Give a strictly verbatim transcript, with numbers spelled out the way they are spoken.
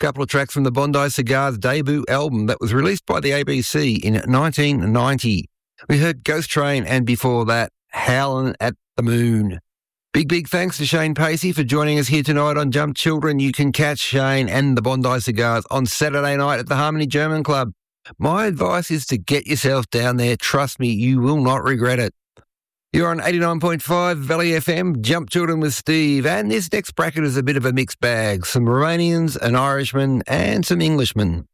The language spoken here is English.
couple of tracks from the Bondi Cigars debut album that was released by the A B C in nineteen ninety. We heard Ghost Train, and before that, Howlin' at the Moon. Big, big thanks to Shane Pacey for joining us here tonight on Jump Children. You can catch Shane and the Bondi Cigars on Saturday night at the Harmony German Club. My advice is to get yourself down there. Trust me, you will not regret it. You're on eighty-nine point five Valley F M, Jump Children with Steve, and this next bracket is a bit of a mixed bag. Some Romanians, an Irishman, and some Englishmen.